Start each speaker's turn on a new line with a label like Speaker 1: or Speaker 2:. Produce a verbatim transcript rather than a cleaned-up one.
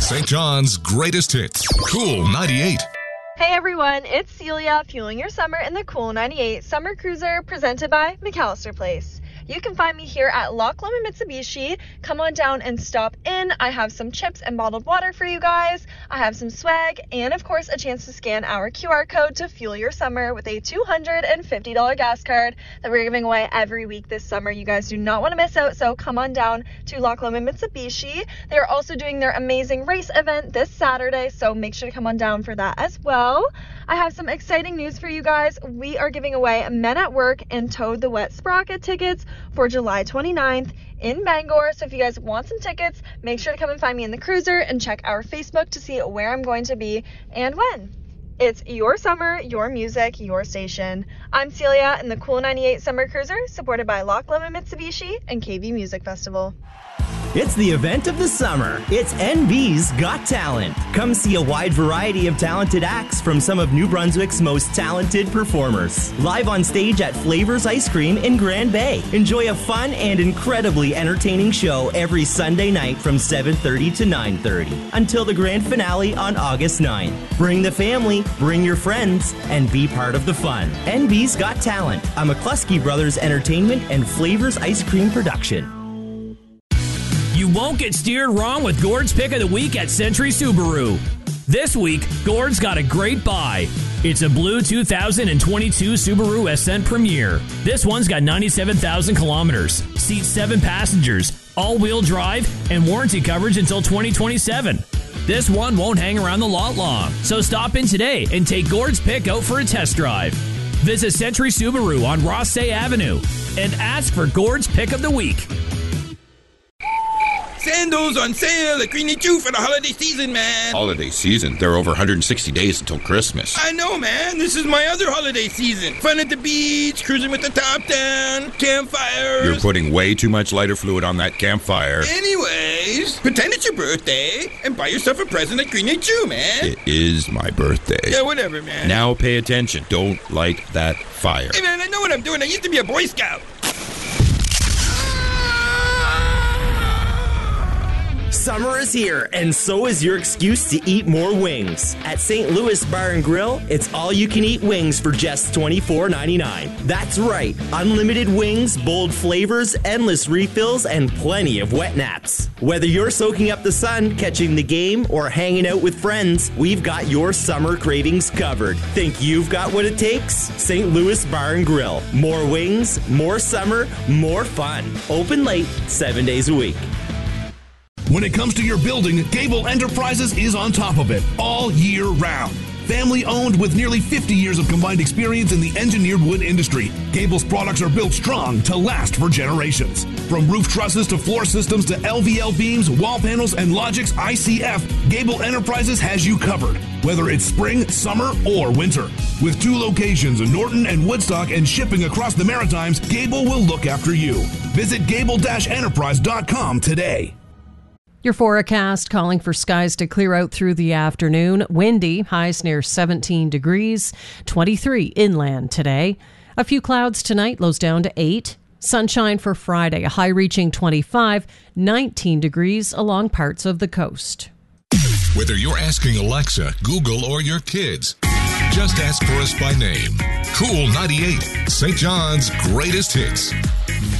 Speaker 1: Saint John's greatest hits. Cool ninety-eight.
Speaker 2: Hey everyone, it's Celia, fueling your summer in the Cool ninety-eight Summer Cruiser, presented by McAllister Place. You can find me here at Loch Lomond Mitsubishi. Come on down and stop in. I have some chips and bottled water for you guys. I have some swag and, of course, a chance to scan our Q R code to fuel your summer with a two hundred fifty dollars gas card that we're giving away every week this summer. You guys do not want to miss out, so come on down to Loch Lomond Mitsubishi. They are also doing their amazing race event this Saturday, so make sure to come on down for that as well. I have some exciting news for you guys. We are giving away Men at Work and Toad the Wet Sprocket tickets for July twenty-ninth in Bangor. So if you guys want some tickets, make sure to come and find me in the cruiser and check our Facebook to see where I'm going to be and when. It's your summer, your music, your station. I'm Celia in the Cool ninety-eight Summer Cruiser, supported by Loch Lomond Mitsubishi and K V Music Festival.
Speaker 3: It's the event of the summer. It's N B's Got Talent. Come see a wide variety of talented acts from some of New Brunswick's most talented performers. Live on stage at Flavors Ice Cream in Grand Bay. Enjoy a fun and incredibly entertaining show every Sunday night from seven thirty to nine thirty until the grand finale on August ninth. Bring the family, bring your friends, and be part of the fun. N B's Got Talent, a McCluskey Brothers Entertainment and Flavors Ice Cream production.
Speaker 4: You won't get steered wrong with Gord's Pick of the Week at Century Subaru. This week, Gord's got a great buy. It's a blue two thousand twenty-two Subaru Ascent Premier. This one's got ninety-seven thousand kilometers, seats seven passengers, all-wheel drive, and warranty coverage until twenty twenty-seven. This one won't hang around the lot long, so stop in today and take Gord's Pick out for a test drive. Visit Century Subaru on Rossay Avenue and ask for Gord's Pick of the Week.
Speaker 5: Sandals on sale at Greeny Chew for the holiday season, man.
Speaker 6: Holiday season? There are over one hundred sixty days until Christmas.
Speaker 5: I know, man. This is my other holiday season. Fun at the beach, cruising with the top down, campfires.
Speaker 6: You're putting way too much lighter fluid on that campfire.
Speaker 5: Anyways, pretend it's your birthday and buy yourself a present at Greeny Chew, man.
Speaker 6: It is my birthday.
Speaker 5: Yeah, whatever, man.
Speaker 6: Now pay attention. Don't light that fire.
Speaker 5: Hey, man, I know what I'm doing. I used to be a Boy Scout.
Speaker 3: Summer is here, and so is your excuse to eat more wings. At Saint Louis Bar and Grill, it's all-you-can-eat wings for just twenty-four ninety-nine. That's right, unlimited wings, bold flavors, endless refills, and plenty of wet naps. Whether you're soaking up the sun, catching the game, or hanging out with friends, we've got your summer cravings covered. Think you've got what it takes? Saint Louis Bar and Grill. More wings, more summer, more fun. Open late, seven days a week.
Speaker 7: When it comes to your building, Gable Enterprises is on top of it all year round. Family owned with nearly fifty years of combined experience in the engineered wood industry, Gable's products are built strong to last for generations. From roof trusses to floor systems to L V L beams, wall panels, and Logix I C F, Gable Enterprises has you covered, whether it's spring, summer, or winter. With two locations in Norton and Woodstock and shipping across the Maritimes, Gable will look after you. Visit gable dash enterprise dot com today.
Speaker 8: Your forecast calling for skies to clear out through the afternoon. Windy, highs near seventeen degrees, twenty-three inland today. A few clouds tonight, lows down to eight. Sunshine for Friday, a high reaching twenty-five, nineteen degrees along parts of the coast.
Speaker 1: Whether you're asking Alexa, Google, or your kids, just ask for us by name. Cool ninety-eight, Saint John's greatest hits.